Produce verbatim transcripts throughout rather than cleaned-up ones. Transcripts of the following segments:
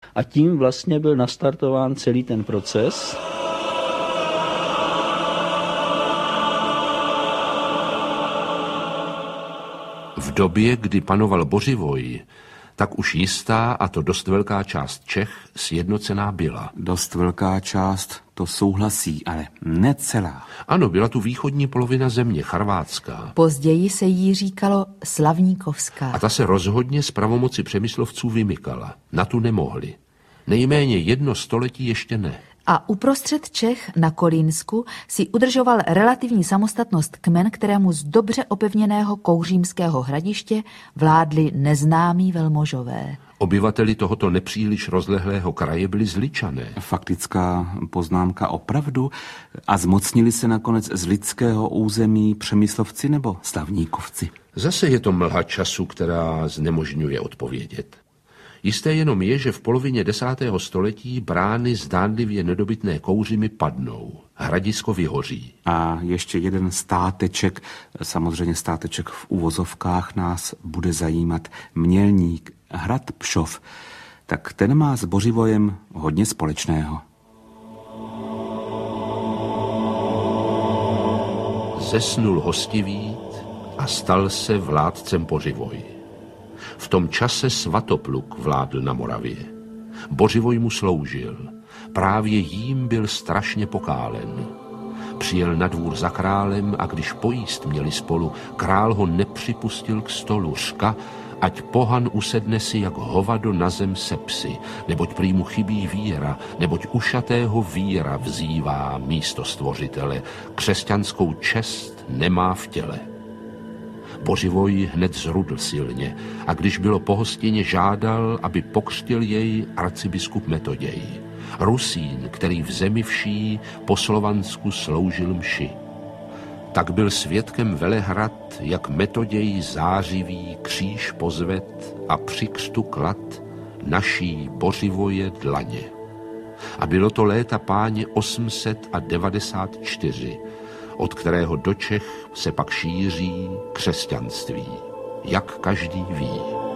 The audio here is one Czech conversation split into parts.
a tím vlastně byl nastartován celý ten proces. V době, kdy panoval Bořivoj, tak už jistá, a to dost velká část Čech, sjednocená byla. Dost velká část, to souhlasí, ale ne celá. Ano, byla tu východní polovina země, Charvátská. Později se jí říkalo Slavníkovská. A ta se rozhodně z pravomoci Přemyslovců vymykala. Na tu nemohli. Nejméně jedno století ještě ne. A uprostřed Čech na Kolínsku si udržoval relativní samostatnost kmen, kterému z dobře opevněného kouřímského hradiště vládli neznámí velmožové. Obyvateli tohoto nepříliš rozlehlého kraje byli Zličané. Faktická poznámka opravdu? A zmocnili se nakonec z lidského území Přemyslovci nebo Slavníkovci? Zase je to mlha času, která znemožňuje odpovědět. Jisté jenom je, že v polovině desátého století brány zdánlivě nedobytné Kouřimy padnou. Hradisko vyhoří. A ještě jeden státeček, samozřejmě státeček v uvozovkách nás bude zajímat. Mělník, hrad Pšov, tak ten má s Bořivojem hodně společného. Zesnul Hostivít a stal se vládcem Bořivoj. V tom čase Svatopluk vládl na Moravě. Bořivoj mu sloužil. Právě jím byl strašně pokálen. Přijel na dvůr za králem a když pojíst měli spolu, král ho nepřipustil k stolu, řka, ať pohan usedne si jak hovado na zem se psy, neboť prý mu chybí víra, neboť ušatého víra vzývá místo stvořitele, křesťanskou čest nemá v těle. Bořivoj hned zrudl silně a když bylo po hostině, žádal, aby pokřtil jej arcibiskup Metoděj. Rusín, který v zemi vší po Slovansku sloužil mši. Tak byl svědkem Velehrad, jak Metoděj zářivý kříž pozved a při křtu klad naší Bořivoje dlaně. A bylo to léta páně osm set devadesát čtyři, od kterého do Čech se pak šíří křesťanství, jak každý ví.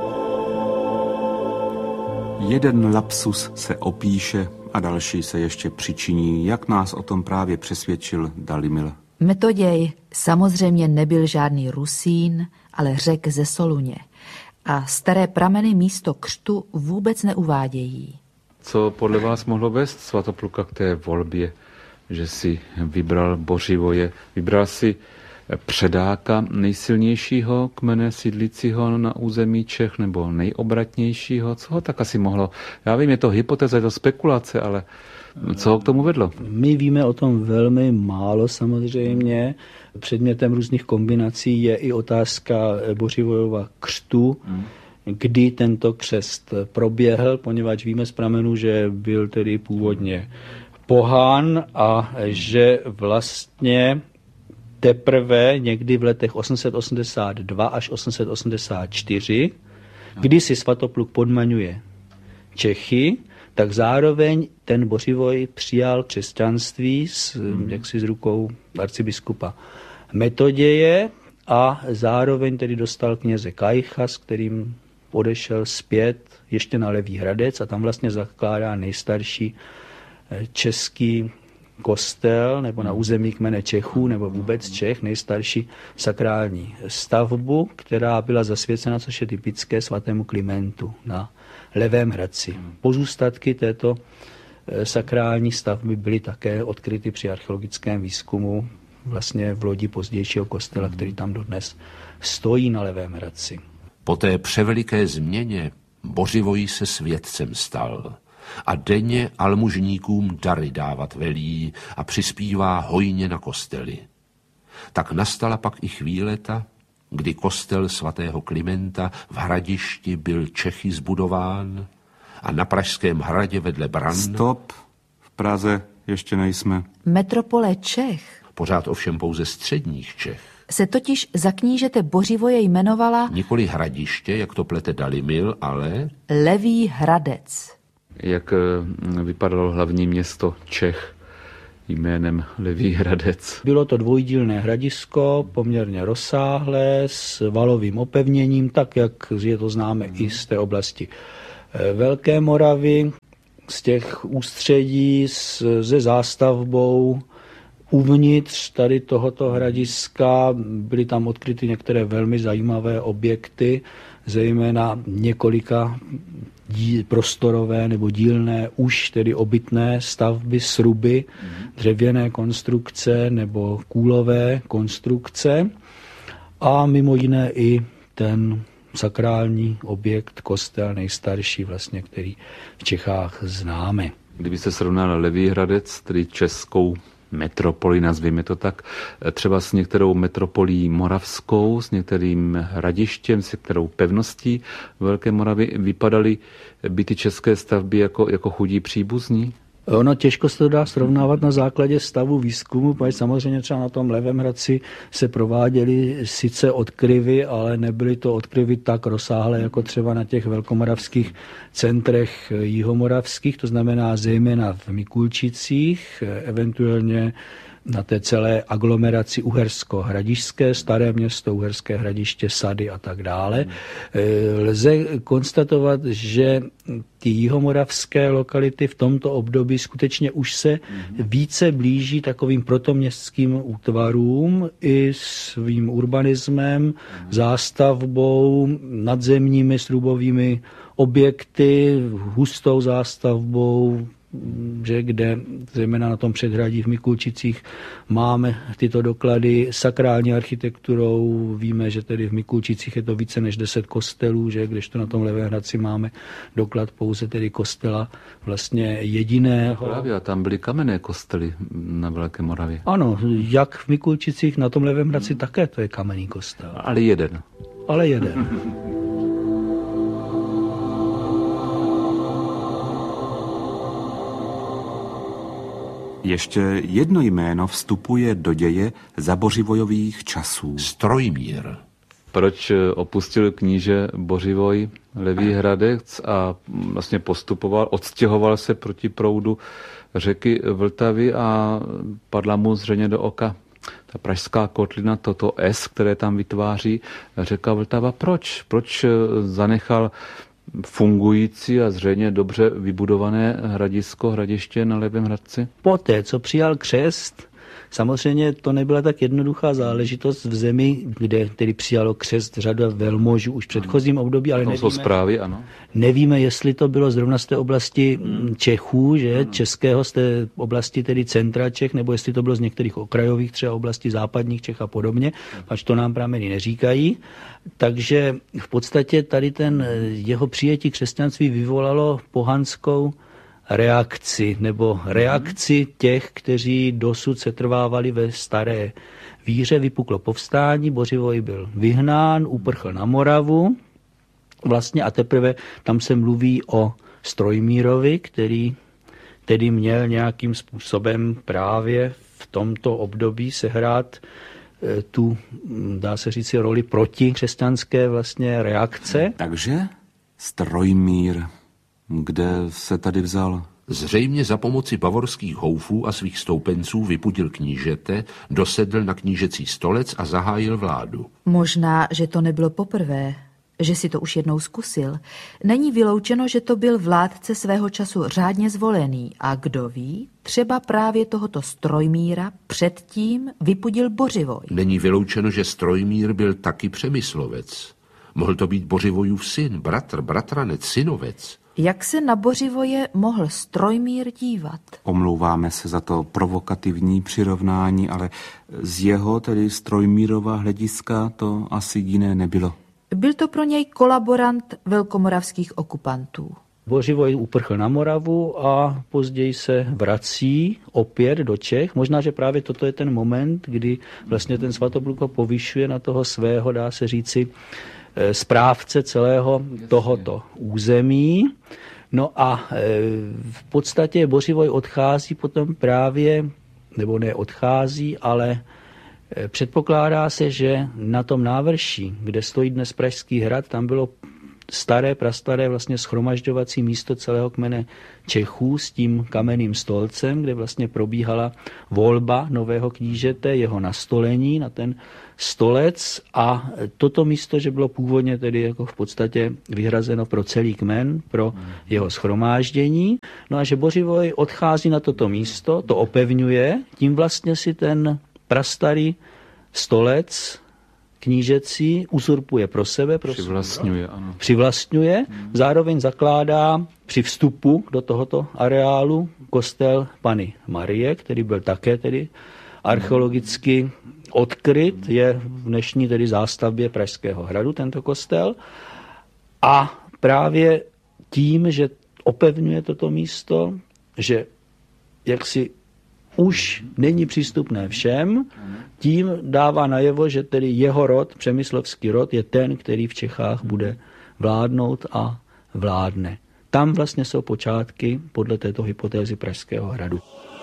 Jeden lapsus se opíše a další se ještě přičiní, jak nás o tom právě přesvědčil Dalimil. Metoděj samozřejmě nebyl žádný Rusín, ale Řek ze Soluně. A staré prameny místo křtu vůbec neuvádějí. Co podle vás mohlo vést Svatopluka k té volbě, že si vybral Bořivoje? Vybral si předáka nejsilnějšího kmene sídlícího na území Čech nebo nejobratnějšího? Co ho tak asi mohlo? Já vím, je to hypotéza, je to spekulace, ale co ho k tomu vedlo? My víme o tom velmi málo samozřejmě. Předmětem různých kombinací je i otázka Bořivojova křtu, hmm. kdy tento křest proběhl, poněvadž víme z pramenů, že byl tedy původně pohán a že vlastně teprve někdy v letech osm set osmdesát dva až osm set osmdesát čtyři, kdy si Svatopluk podmaňuje Čechy, tak zároveň ten Bořivoj přijal křesťanství s, hmm. jaksi s rukou arcibiskupa Metoděje a zároveň tedy dostal kněze Kajcha, s kterým odešel zpět ještě na Levý Hradec a tam vlastně zakládá nejstarší český kostel, nebo na území kmene Čechů, nebo vůbec Čech, nejstarší sakrální stavbu, která byla zasvěcena, což je typické, svatému Klimentu na Levém Hradci. Pozůstatky této sakrální stavby byly také odkryty při archeologickém výzkumu vlastně v lodi pozdějšího kostela, který tam dodnes stojí na Levém Hradci. Po té převeliké změně Bořivoj se světcem stal a denně almužníkům dary dávat velí a přispívá hojně na kostely. Tak nastala pak i chvíleta, kdy kostel svatého Klimenta v Hradišti byl Čechy zbudován a na Pražském hradě vedle bran... Stop, v Praze ještě nejsme. Metropole Čech, pořád ovšem pouze středních Čech, se totiž za knížete Bořivoje jmenovala... nikoli Hradiště, jak to plete Dalimil, ale... Levý Hradec. Jak vypadalo hlavní město Čech jménem Levý Hradec? Bylo to dvojdílné hradisko, poměrně rozsáhlé, s valovým opevněním, tak jak je to známe i z té oblasti Velké Moravy, z těch ústředí se zástavbou uvnitř tady tohoto hradiska byly tam odkryty některé velmi zajímavé objekty, zejména několika dí, prostorové nebo dílné, už tedy obytné stavby, sruby, dřevěné konstrukce nebo kůlové konstrukce a mimo jiné i ten sakrální objekt, kostel nejstarší vlastně, který v Čechách známe. Kdybyste srovnal Levý Hradec, tedy českou metropoli, nazvěme to tak, třeba s některou metropolí moravskou, s některým hradištěm, s některou pevností Velké Moravy, vypadaly by ty české stavby jako, jako chudí příbuzní? Ono těžko se to dá srovnávat na základě stavu výzkumu, protože samozřejmě třeba na tom Levém Hradci se prováděly sice odkryvy, ale nebyly to odkryvy tak rozsáhlé jako třeba na těch velkomoravských centrech jihomoravských, to znamená zejména v Mikulčicích, eventuálně na té celé aglomeraci Uhersko-Hradišťské, Staré Město, Uherské Hradiště, Sady a tak dále. Lze konstatovat, že ty jihomoravské lokality v tomto období skutečně už se více blíží takovým protoměstským útvarům i svým urbanismem, zástavbou, nadzemními srubovými objekty, hustou zástavbou, že kde zejména na tom předhradí v Mikulčicích máme tyto doklady sakrální architekturou. Víme, že tedy v Mikulčicích je to více než deset kostelů, že kdežto na tom Levém Hradci máme doklad pouze tedy kostela vlastně jediného. Právě, a tam byly kamenné kostely na Velké Moravě. Ano, jak v Mikulčicích, na tom Levém Hradci také to je kamenný kostel. Ale jeden. Ale jeden. Ještě jedno jméno vstupuje do děje zabořivojových časů. Strojmír. Proč opustil kníže Bořivoj Levý Hradec a vlastně postupoval, odstěhoval se proti proudu řeky Vltavy a padla mu zřejmě do oka ta pražská kotlina, toto S, které tam vytváří řeka Vltava. Proč? Proč zanechal fungující a zřejmě dobře vybudované hradisko, hradiště na Levém Hradci? Poté, co přijal křest, samozřejmě to nebyla tak jednoduchá záležitost v zemi, kde tedy přijalo křest řada velmožů už v předchozím období, ale nevíme, jsou zprávy, ano. nevíme, jestli to bylo zrovna z té oblasti Čechů, že ano. Českého, z té oblasti tedy centra Čech, nebo jestli to bylo z některých okrajových třeba oblastí západních Čech a podobně, až to nám prameny neříkají. Takže v podstatě tady ten jeho přijetí křesťanství vyvolalo pohanskou reakci, nebo reakci těch, kteří dosud se trvávali ve staré víře. Vypuklo povstání, Bořivoj byl vyhnán, uprchl na Moravu vlastně a teprve tam se mluví o Strojmírovi, který tedy měl nějakým způsobem právě v tomto období sehrát tu, dá se říct, roli proti křesťanské vlastně reakce. Takže Strojmír, kde se tady vzal? Zřejmě za pomoci bavorských houfů a svých stoupenců vypudil knížete, dosedl na knížecí stolec a zahájil vládu. Možná, že to nebylo poprvé, že si to už jednou zkusil. Není vyloučeno, že to byl vládce svého času řádně zvolený a kdo ví, třeba právě tohoto Strojmíra předtím vypudil Bořivoj. Není vyloučeno, že Strojmír byl taky Přemyslovec. Mohl to být Bořivojův syn, bratr, bratranec, synovec. Jak se na Bořivoje mohl Strojmír dívat? Omlouváme se za to provokativní přirovnání, ale z jeho, tedy Strojmírova hlediska, to asi jiné nebylo. Byl to pro něj kolaborant velkomoravských okupantů. Bořivoj uprchl na Moravu a později se vrací opět do Čech. Možná, že právě toto je ten moment, kdy vlastně ten Svatopluk ho povyšuje na toho svého, dá se říci, správce celého tohoto území. No a v podstatě Bořivoj odchází potom právě, nebo ne odchází, ale předpokládá se, že na tom návrší, kde stojí dnes Pražský hrad, tam bylo staré, prastaré vlastně shromažďovací místo celého kmene Čechů s tím kamenným stolcem, kde vlastně probíhala volba nového knížete, jeho nastolení na ten stolec a toto místo, že bylo původně tedy jako v podstatě vyhrazeno pro celý kmen, pro jeho shromáždění. No a že Bořivoj odchází na toto místo, to opevňuje, tím vlastně si ten prastarý stolec knížecí uzurpuje pro sebe. Pro přivlastňuje, ano. Přivlastňuje, zároveň zakládá při vstupu do tohoto areálu kostel Panny Marie, který byl také tedy archeologicky odkryt, je v dnešní tedy zástavbě Pražského hradu tento kostel. A právě tím, že opevňuje toto místo, že jaksi už není přístupné všem, tím dává najevo, že tedy jeho rod, přemyslovský rod, je ten, který v Čechách bude vládnout a vládne. Tam vlastně jsou počátky podle této hypotézy Pražského hradu.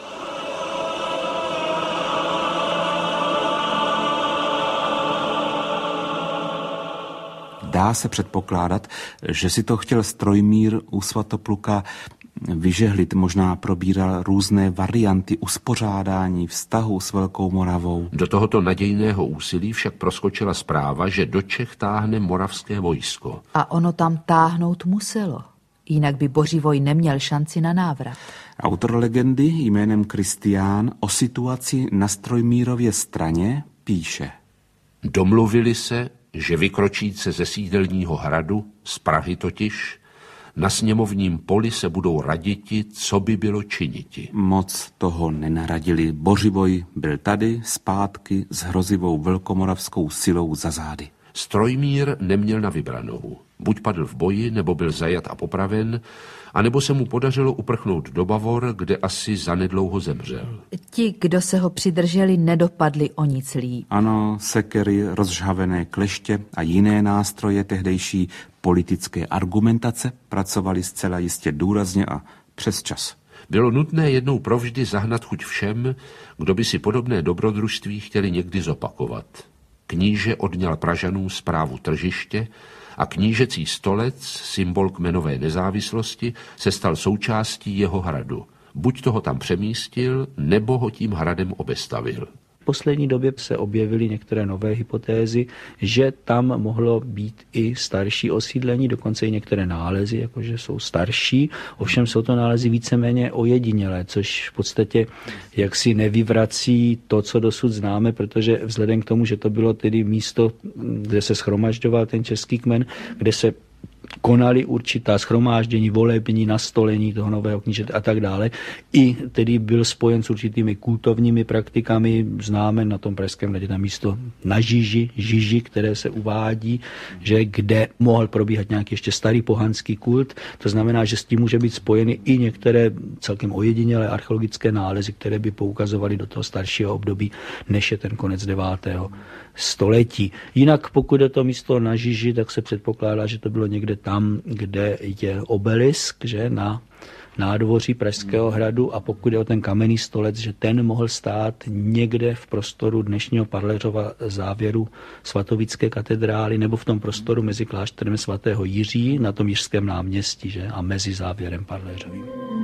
Dá se předpokládat, že si to chtěl Strojmír u Svatopluka vyžehlit, možná probíral různé varianty uspořádání vztahu s Velkou Moravou. Do tohoto nadějného úsilí však proskočila zpráva, že do Čech táhne moravské vojsko. A ono tam táhnout muselo. Jinak by Bořivoj neměl šanci na návrat. Autor legendy jménem Kristián o situaci na Strojmírově straně píše. Domluvili se, že vykročíce ze sídelního hradu, z Prahy totiž, na sněmovním poli se budou raditi, co by bylo činiti. Moc toho nenaradili. Bořivoj byl tady, zpátky, s hrozivou velkomoravskou silou za zády. Strojmír neměl na vybranou. Buď padl v boji, nebo byl zajat a popraven, anebo se mu podařilo uprchnout do Bavor, kde asi zanedlouho zemřel. Ti, kdo se ho přidrželi, nedopadli o nic líp. Ano, sekery, rozžhavené kleště a jiné nástroje tehdejší politické argumentace pracovali zcela jistě důrazně a přes čas. Bylo nutné jednou provždy zahnat chuť všem, kdo by si podobné dobrodružství chtěli někdy zopakovat. Kníže odňal Pražanům správu tržiště a knížecí stolec, symbol kmenové nezávislosti, se stal součástí jeho hradu. Buď toho tam přemístil, nebo ho tím hradem obestavil. V poslední době se objevily některé nové hypotézy, že tam mohlo být i starší osídlení, dokonce i některé nálezy, jakože jsou starší, ovšem jsou to nálezy víceméně ojedinělé, což v podstatě jaksi nevyvrací to, co dosud známe, protože vzhledem k tomu, že to bylo tedy místo, kde se shromažďoval ten český kmen, kde se konali určitá shromáždění, volební, nastolení toho nového knížete a tak dále. I tedy byl spojen s určitými kultovními praktikami. Známe na tom Pražském hradě na místo na Žiži, Žiži, které se uvádí, že kde mohl probíhat nějaký ještě starý pohanský kult. To znamená, že s tím může být spojeny i některé celkem ojedinělé archeologické nálezy, které by poukazovaly do toho staršího období, než je ten konec devátého století. Jinak pokud je to místo na Žiži, tak se předpokládá, že to bylo někde tam, kde je obelisk, že na nádvoří Pražského hradu, a pokud je o ten kamenný stolec, že ten mohl stát někde v prostoru dnešního Parleřova závěru svatovické katedrály nebo v tom prostoru mezi klášterem svatého Jiří na tom Jiřském náměstí, že, a mezi závěrem Parleřovým.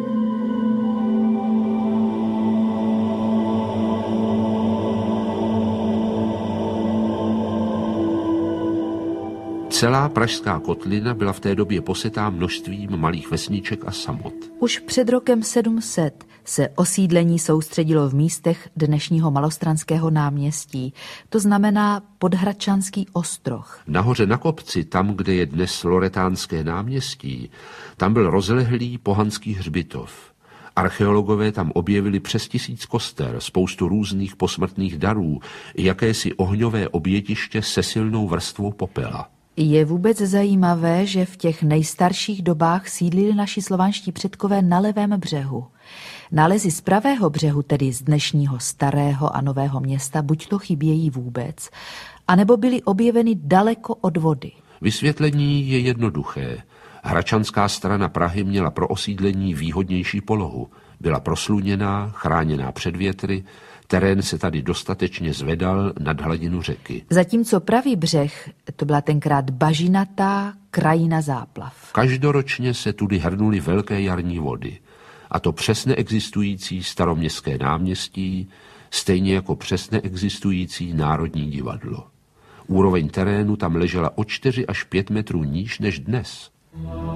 Celá pražská kotlina byla v té době posetá množstvím malých vesniček a samot. Už před rokem sedm set se osídlení soustředilo v místech dnešního Malostranského náměstí, to znamená Podhradčanský ostroh. Nahoře na kopci, tam, kde je dnes Loretánské náměstí, tam byl rozlehlý pohanský hřbitov. Archeologové tam objevili přes tisíc koster, spoustu různých posmrtných darů i jakési ohňové obětiště se silnou vrstvou popela. Je vůbec zajímavé, že v těch nejstarších dobách sídlili naši slovanští předkové na levém břehu. Nálezy z pravého břehu, tedy z dnešního Starého a Nového Města, buď to chybějí vůbec, anebo byly objeveny daleko od vody. Vysvětlení je jednoduché. Hračanská strana Prahy měla pro osídlení výhodnější polohu. Byla prosluněná, chráněná před větry, terén se tady dostatečně zvedal nad hladinu řeky. Zatímco pravý břeh, to byla tenkrát bažinatá krajina záplav. Každoročně se tudy hrnuly velké jarní vody, a to přes neexistující staroměstské náměstí, stejně jako přes neexistující Národní divadlo. Úroveň terénu tam ležela o čtyři až pět metrů níž než dnes.